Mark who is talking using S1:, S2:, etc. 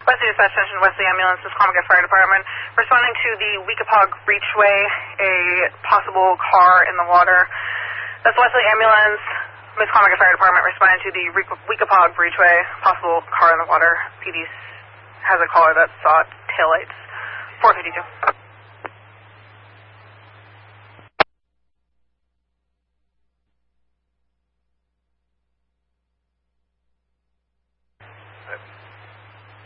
S1: Wesley Dispatch Station, Wesley Ambulance, Squamish Fire Department, responding to the Weekapaug Breachway, a possible car in the water. That's Wesley Ambulance, Squamish Fire Department, responding to the Weekapaug Breachway, possible car in the water. PD has a caller that saw taillights. 452.